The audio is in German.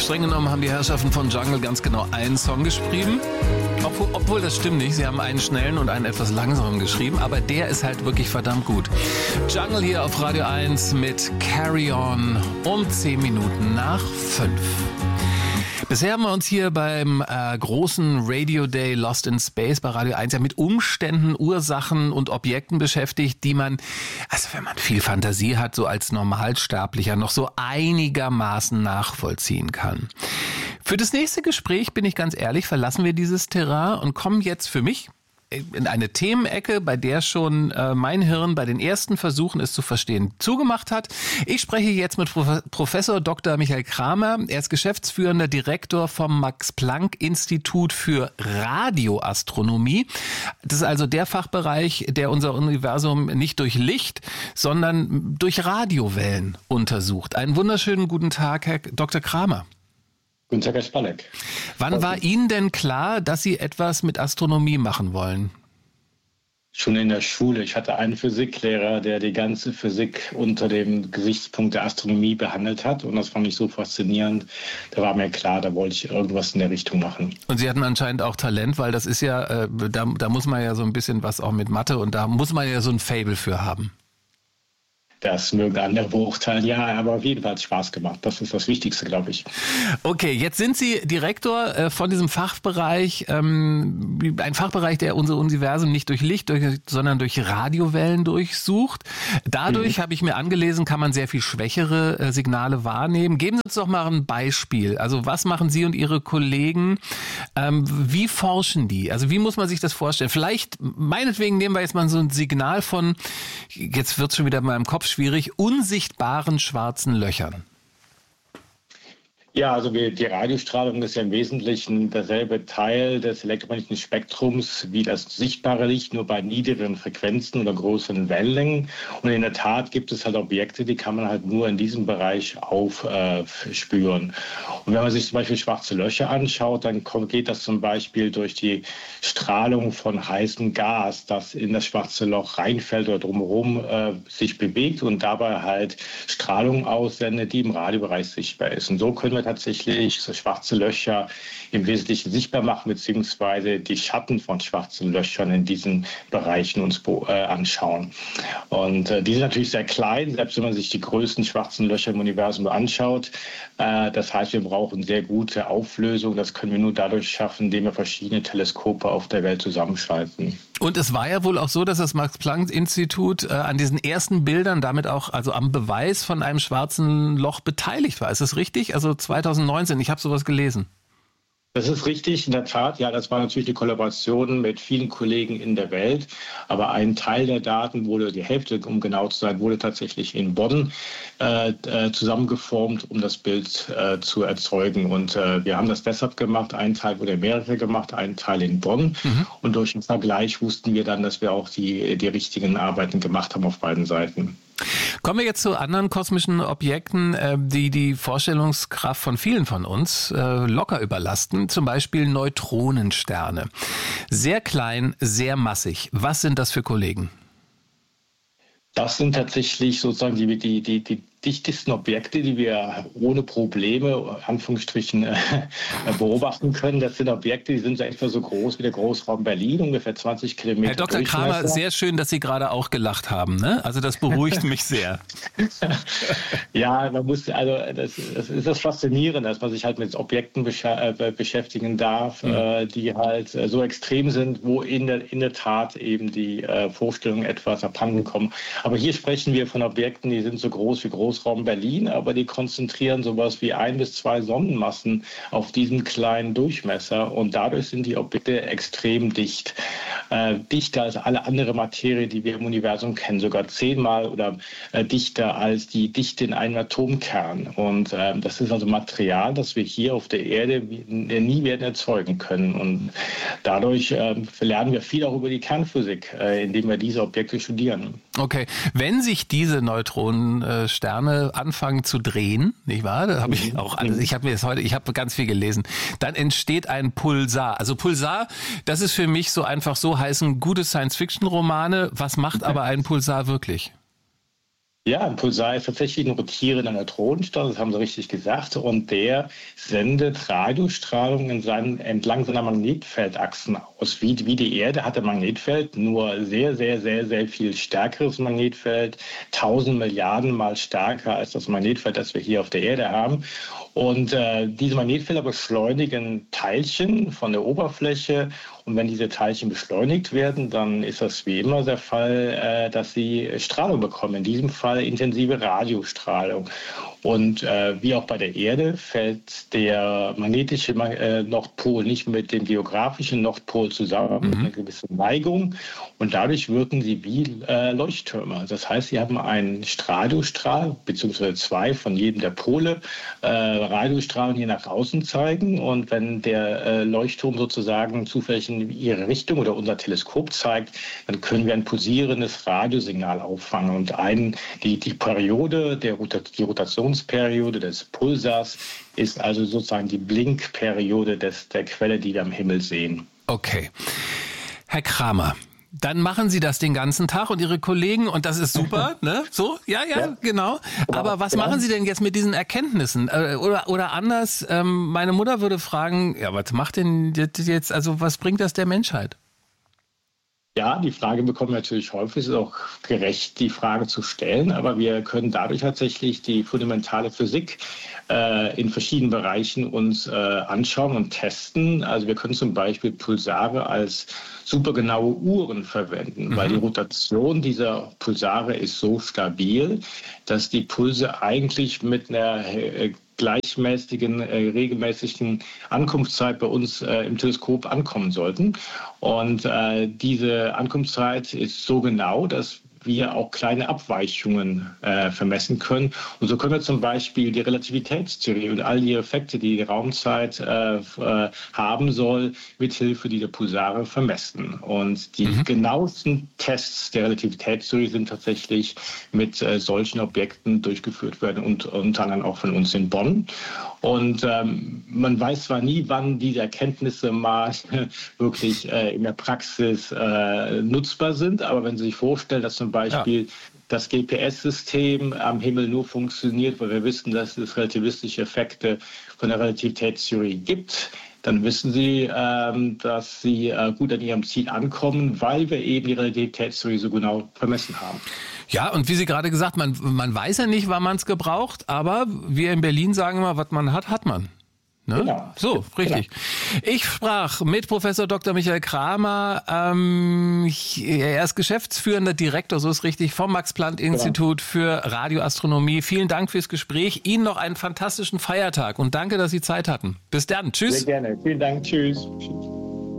Streng genommen haben die Herrschaften von Jungle ganz genau einen Song geschrieben. Obwohl, das stimmt nicht. Sie haben einen schnellen und einen etwas langsamen geschrieben, aber der ist halt wirklich verdammt gut. Jungle hier auf Radio 1 mit Carry On um 10 Minuten nach 5. Bisher haben wir uns hier beim großen Radio Day Lost in Space bei Radio 1 ja mit Umständen, Ursachen und Objekten beschäftigt, die man, also wenn man viel Fantasie hat, so als Normalsterblicher noch so einigermaßen nachvollziehen kann. Für das nächste Gespräch, bin ich ganz ehrlich, verlassen wir dieses Terrain und kommen jetzt für mich in eine Themenecke, bei der schon mein Hirn bei den ersten Versuchen, es zu verstehen, zugemacht hat. Ich spreche jetzt mit Professor Dr. Michael Kramer. Er ist geschäftsführender Direktor vom Max-Planck-Institut für Radioastronomie. Das ist also der Fachbereich, der unser Universum nicht durch Licht, sondern durch Radiowellen untersucht. Einen wunderschönen guten Tag, Herr Dr. Kramer. Guten Tag, Herr Spalleck. Wann war Ihnen denn klar, dass Sie etwas mit Astronomie machen wollen? Schon in der Schule. Ich hatte einen Physiklehrer, der die ganze Physik unter dem Gesichtspunkt der Astronomie behandelt hat. Und das fand ich so faszinierend. Da war mir klar, da wollte ich irgendwas in der Richtung machen. Und Sie hatten anscheinend auch Talent, weil das ist ja, da muss man ja so ein bisschen was auch mit Mathe und da muss man ja so ein Faible für haben. Das mögen andere beurteilen, ja, aber auf jeden Fall hat es Spaß gemacht. Das ist das Wichtigste, glaube ich. Okay, jetzt sind Sie Direktor von diesem Fachbereich, ein Fachbereich, der unser Universum nicht durch Licht, sondern durch Radiowellen durchsucht. Dadurch, habe ich mir angelesen, kann man sehr viel schwächere Signale wahrnehmen. Geben Sie uns doch mal ein Beispiel. Also was machen Sie und Ihre Kollegen? Wie forschen die? Also wie muss man sich das vorstellen? Vielleicht, meinetwegen nehmen wir jetzt mal so ein Signal von, jetzt wird es schon wieder in meinem Kopf schwierig, unsichtbaren schwarzen Löchern. Ja, also die Radiostrahlung ist ja im Wesentlichen derselbe Teil des elektromagnetischen Spektrums wie das sichtbare Licht, nur bei niedrigeren Frequenzen oder größeren Wellenlängen. Und in der Tat gibt es halt Objekte, die kann man halt nur in diesem Bereich aufspüren. Und wenn man sich zum Beispiel schwarze Löcher anschaut, dann geht das zum Beispiel durch die Strahlung von heißem Gas, das in das schwarze Loch reinfällt oder drumherum sich bewegt und dabei halt Strahlung aussendet, die im Radiobereich sichtbar ist. Und so können wir tatsächlich so schwarze Löcher im Wesentlichen sichtbar machen, beziehungsweise die Schatten von schwarzen Löchern in diesen Bereichen uns anschauen. Und die sind natürlich sehr klein, selbst wenn man sich die größten schwarzen Löcher im Universum anschaut. Das heißt, wir brauchen sehr gute Auflösung. Das können wir nur dadurch schaffen, indem wir verschiedene Teleskope auf der Welt zusammenschalten. Und es war ja wohl auch so, dass das Max-Planck-Institut an diesen ersten Bildern, damit auch also am Beweis von einem schwarzen Loch beteiligt war. Ist das richtig? Also 2019, ich habe sowas gelesen. Das ist richtig, in der Tat. Ja, das war natürlich eine Kollaboration mit vielen Kollegen in der Welt. Aber ein Teil der Daten wurde, die Hälfte, um genau zu sein, wurde tatsächlich in Bonn zusammengeformt, um das Bild zu erzeugen. Und wir haben das deshalb gemacht. Ein Teil wurde in mehrere gemacht, ein Teil in Bonn. Und durch den Vergleich wussten wir dann, dass wir auch die richtigen Arbeiten gemacht haben auf beiden Seiten. Kommen wir jetzt zu anderen kosmischen Objekten, die die Vorstellungskraft von vielen von uns locker überlasten. Zum Beispiel Neutronensterne. Sehr klein, sehr massig. Was sind das für Kollegen? Das sind tatsächlich sozusagen die dichtesten Objekte, die wir ohne Probleme, Anführungsstrichen, beobachten können. Das sind Objekte, die sind etwa so groß wie der Großraum Berlin, ungefähr 20 Kilometer. Herr Dr. Kramer, sehr schön, dass Sie gerade auch gelacht haben. Ne? Also das beruhigt mich sehr. Ja, man muss, also das ist das Faszinierende, dass man sich halt mit Objekten beschäftigen darf, die halt so extrem sind, wo in der Tat eben die Vorstellungen etwas abhanden kommen. Aber hier sprechen wir von Objekten, die sind so groß wie Großraum Berlin, aber die konzentrieren sowas wie 1 bis 2 Sonnenmassen auf diesem kleinen Durchmesser und dadurch sind die Objekte extrem dicht. Dichter als alle andere Materie, die wir im Universum kennen, sogar 10-mal oder dichter als die Dichte in einem Atomkern. Und das ist also Material, das wir hier auf der Erde nie werden erzeugen können. Und dadurch lernen wir viel auch über die Kernphysik, indem wir diese Objekte studieren. Okay, wenn sich diese Neutronensterne anfangen zu drehen, nicht wahr? Da habe ich auch alles. Ich habe ganz viel gelesen. Dann entsteht ein Pulsar. Also Pulsar, das ist für mich so einfach so heißen gute Science-Fiction-Romane. Was macht aber ein Pulsar wirklich? Ja, ein Pulsar ist tatsächlich ein rotierender Neutronenstern, das haben Sie richtig gesagt. Und der sendet Radiostrahlung entlang seiner Magnetfeldachsen aus. Wie die Erde hat ein Magnetfeld, nur sehr, sehr, sehr, sehr viel stärkeres Magnetfeld, 1000 Milliarden Mal stärker als das Magnetfeld, das wir hier auf der Erde haben. Und diese Magnetfelder beschleunigen Teilchen von der Oberfläche. Und wenn diese Teilchen beschleunigt werden, dann ist das wie immer der Fall, dass sie Strahlung bekommen. In diesem Fall intensive Radiostrahlung. Und wie auch bei der Erde fällt der magnetische Nordpol nicht mit dem geografischen Nordpol zusammen, mit einer gewissen Neigung. Und dadurch wirken sie wie Leuchttürme. Das heißt, sie haben einen Radiostrahl, beziehungsweise zwei von jedem der Pole, Radiostrahlen hier nach außen zeigen. Und wenn der Leuchtturm sozusagen zufällig in ihre Richtung oder unser Teleskop zeigt, dann können wir ein pulsierendes Radiosignal auffangen. Und die Periode, die Rotationsperiode des Pulsars ist also sozusagen die Blinkperiode der Quelle, die wir am Himmel sehen. Okay. Herr Kramer, dann machen Sie das den ganzen Tag und Ihre Kollegen und das ist super, ne? So? Ja, genau. Aber was machen Sie denn jetzt mit diesen Erkenntnissen? Oder anders, meine Mutter würde fragen, ja, was macht denn jetzt, also was bringt das der Menschheit? Ja, die Frage bekommen wir natürlich häufig. Es ist auch gerecht, die Frage zu stellen. Aber wir können dadurch tatsächlich die fundamentale Physik in verschiedenen Bereichen uns anschauen und testen. Also wir können zum Beispiel Pulsare als supergenaue Uhren verwenden, weil die Rotation dieser Pulsare ist so stabil, dass die Pulse eigentlich mit einer gleichmäßigen, regelmäßigen Ankunftszeit bei uns im Teleskop ankommen sollten. Und diese Ankunftszeit ist so genau, dass wir auch kleine Abweichungen vermessen können. Und so können wir zum Beispiel die Relativitätstheorie und all die Effekte, die die Raumzeit haben soll, mithilfe dieser Pulsare vermessen. Und die genauesten Tests der Relativitätstheorie sind tatsächlich mit solchen Objekten durchgeführt werden und unter anderem auch von uns in Bonn. Und man weiß zwar nie, wann diese Erkenntnisse mal wirklich in der Praxis nutzbar sind, aber wenn Sie sich vorstellen, dass zum Beispiel das GPS-System am Himmel nur funktioniert, weil wir wissen, dass es relativistische Effekte von der Relativitätstheorie gibt, dann wissen Sie, dass Sie gut an Ihrem Ziel ankommen, weil wir eben die Relativitätstheorie so genau vermessen haben. Ja, und wie Sie gerade gesagt, man weiß ja nicht, wann man es gebraucht, aber wir in Berlin sagen immer, was man hat, hat man. Ne? Genau. So, richtig. Genau. Ich sprach mit Professor Dr. Michael Kramer. Er ist geschäftsführender Direktor, so ist richtig, vom Max-Planck-Institut für Radioastronomie. Vielen Dank fürs Gespräch. Ihnen noch einen fantastischen Feiertag und danke, dass Sie Zeit hatten. Bis dann. Tschüss. Sehr gerne. Vielen Dank. Tschüss.